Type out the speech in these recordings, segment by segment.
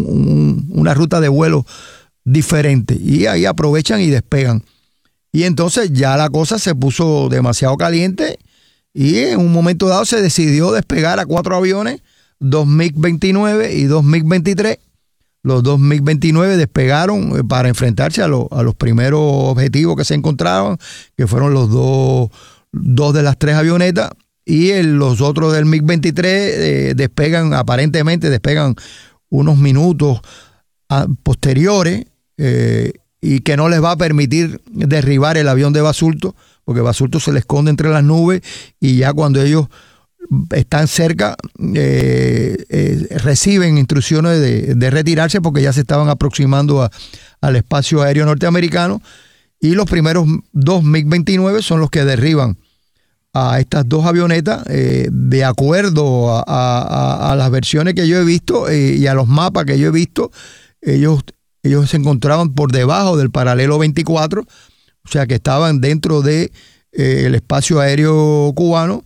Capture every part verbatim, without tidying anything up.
un, una ruta de vuelo diferente. Y ahí aprovechan y despegan. Y entonces ya la cosa se puso demasiado caliente y en un momento dado se decidió despegar a cuatro aviones, dos MiG veintinueve y dos MiG veintitrés. Los dos MiG veintinueve despegaron para enfrentarse a, lo, a los primeros objetivos que se encontraban, que fueron los dos, dos de las tres avionetas, y el, los otros del MiG veintitrés eh, despegan, aparentemente despegan unos minutos a, posteriores, eh, y que no les va a permitir derribar el avión de Basulto, porque Basulto se le esconde entre las nubes, y ya cuando ellos están cerca, eh, eh, reciben instrucciones de, de retirarse porque ya se estaban aproximando a, al espacio aéreo norteamericano, y los primeros dos MiG veintinueve son los que derriban a estas dos avionetas, eh, de acuerdo a, a, a las versiones que yo he visto eh, y a los mapas que yo he visto. Ellos, ellos se encontraban por debajo del paralelo veinticuatro, o sea que estaban dentro de eh, el espacio aéreo cubano,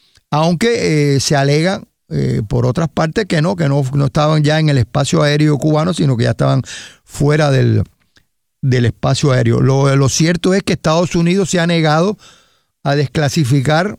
aunque eh, se alega eh, por otras partes que no, que no, no estaban ya en el espacio aéreo cubano, sino que ya estaban fuera del, del espacio aéreo. Lo, lo cierto es que Estados Unidos se ha negado a desclasificar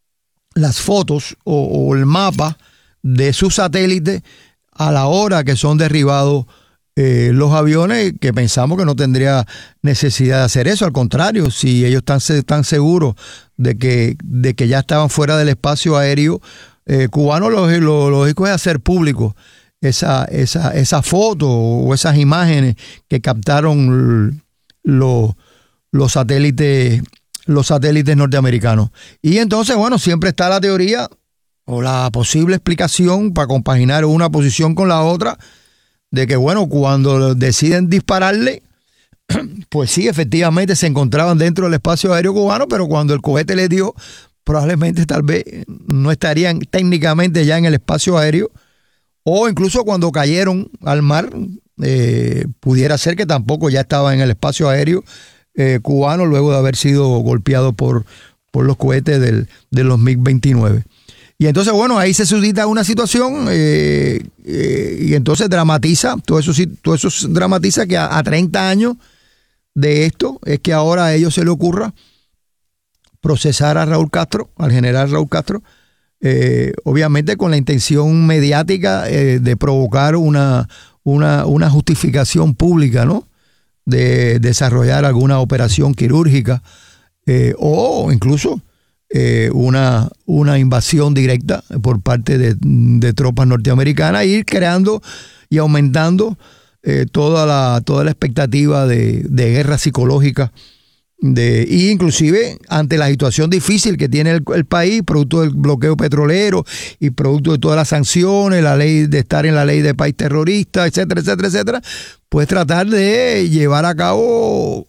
las fotos o, o el mapa de sus satélites a la hora que son derribados eh, los aviones, que pensamos que no tendría necesidad de hacer eso. Al contrario, si ellos están, están seguros de que, de que ya estaban fuera del espacio aéreo eh, cubano, lo, lo lógico es hacer público esa, esa, esa foto o esas imágenes que captaron los, los satélites los satélites norteamericanos. Y entonces, bueno, siempre está la teoría o la posible explicación para compaginar una posición con la otra, de que, bueno, cuando deciden dispararle, pues sí, efectivamente se encontraban dentro del espacio aéreo cubano, pero cuando el cohete les dio, probablemente tal vez no estarían técnicamente ya en el espacio aéreo, o incluso cuando cayeron al mar, eh, pudiera ser que tampoco ya estaban en el espacio aéreo eh, cubano, luego de haber sido golpeado por, por los cohetes del, de los MiG veintinueve. Y entonces, bueno, ahí se suscita una situación eh, eh, y entonces dramatiza, todo eso, todo eso dramatiza que a, a treinta años de esto es que ahora a ellos se le ocurra procesar a Raúl Castro, al general Raúl Castro, eh, obviamente con la intención mediática eh, de provocar una, una, una justificación pública, ¿no? De desarrollar alguna operación quirúrgica eh, o incluso Eh, una, una invasión directa por parte de, de tropas norteamericanas, e ir creando y aumentando eh, toda la toda la expectativa de, de guerra psicológica, de, y inclusive ante la situación difícil que tiene el, el país, producto del bloqueo petrolero y producto de todas las sanciones, la ley de estar en la ley de país terrorista, etcétera, etcétera, etcétera, pues tratar de llevar a cabo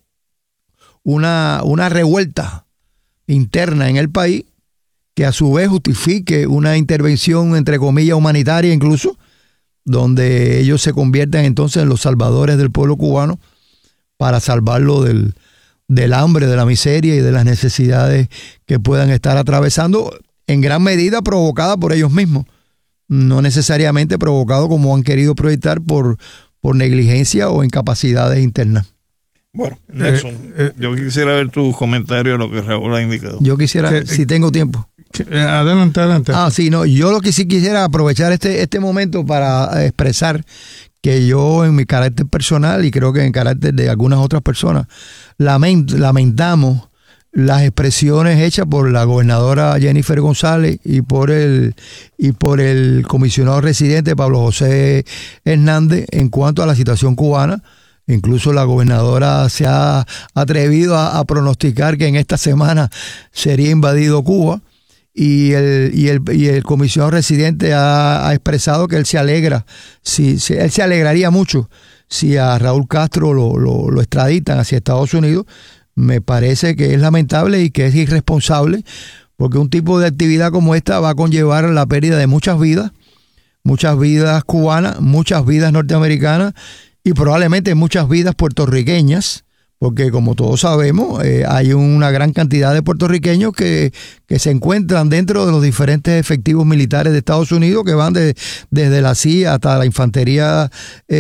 una, una revuelta interna en el país que a su vez justifique una intervención entre comillas humanitaria, incluso donde ellos se conviertan entonces en los salvadores del pueblo cubano para salvarlo del, del hambre, de la miseria y de las necesidades que puedan estar atravesando, en gran medida provocada por ellos mismos, no necesariamente provocado como han querido proyectar por, por negligencia o incapacidades internas. Bueno, Nelson, eh, eh, yo quisiera ver tu comentario a lo que Raúl ha indicado. Yo quisiera, que, si tengo tiempo. Que, adelante, adelante. Ah, sí, no, yo lo que sí quisiera aprovechar este, este momento para expresar que yo en mi carácter personal y creo que en carácter de algunas otras personas, lament, lamentamos las expresiones hechas por la gobernadora Jennifer González y por el y por el comisionado residente Pablo José Hernández en cuanto a la situación cubana. Incluso la gobernadora se ha atrevido a, a pronosticar que en esta semana sería invadido Cuba, y el, y el, y el comisionado residente ha, ha expresado que él se alegra, si, si, él se alegraría mucho si a Raúl Castro lo, lo, lo extraditan hacia Estados Unidos. Me parece que es lamentable y que es irresponsable, porque un tipo de actividad como esta va a conllevar la pérdida de muchas vidas, muchas vidas cubanas, muchas vidas norteamericanas, y probablemente muchas vidas puertorriqueñas, porque como todos sabemos, eh, hay una gran cantidad de puertorriqueños que, que se encuentran dentro de los diferentes efectivos militares de Estados Unidos, que van de, desde la C I A hasta la infantería eh,